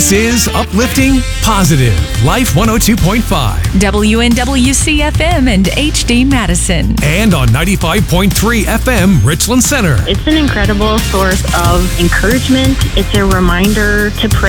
This is Uplifting Positive Life 102.5 WNWC-FM and HD Madison. and on 95.3 FM Richland Center. It's an incredible source of encouragement. It's a reminder to pray